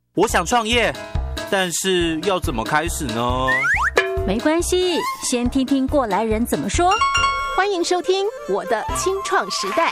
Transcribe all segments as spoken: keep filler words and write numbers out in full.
我想创业，但是要怎么开始呢？ 没关系，先听听过来人怎么说。 欢迎收听《我的青创时代》。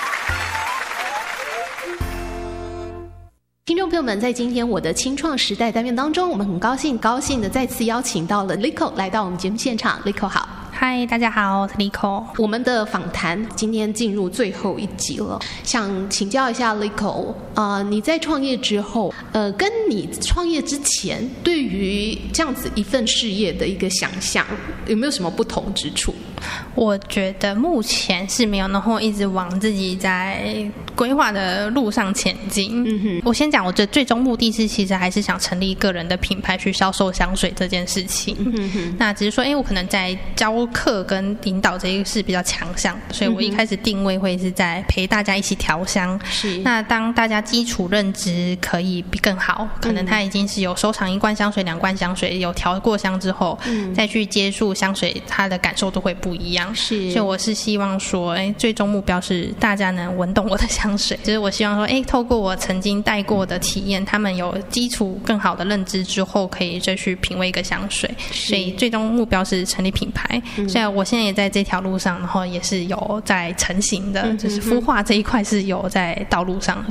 听众朋友们，在今天我的青创时代单元当中，我们很高兴高兴的再次邀请到了 Lico 来到我们节目现场。Lico 好。 嗨，大家好，我是 Lico。 我们的访谈今天进入最后一集了，想请教一下 Lico， 呃，你在创业之后，呃，跟你创业之前对于这样子一份事业的一个想象，有没有什么不同之处？ 我觉得目前是没有，然后一直往自己在规划的路上前进。嗯哼，我先讲，我的最终目的是其实还是想成立个人的品牌去销售香水这件事情。嗯哼，那只是说，哎，我可能在教课跟引导这一个是比较强项，所以我一开始定位会是在陪大家一起调香。是，那当大家基础认知可以更好，可能他已经是有收藏一罐香水、两罐香水，有调过香之后，嗯、再去接触香水，他的感受都会不一样。是，所以我是希望说，哎，最终目标是大家能闻懂我的香水，就是我希望说，哎，透过我曾经带过的体验，他们有基础更好的认知之后，可以再去品味一个香水。所以最终目标是成立品牌。嗯、所以我现在也在这条路上，然后也是有在成型的，嗯、就是孵化这一块是有在道路上。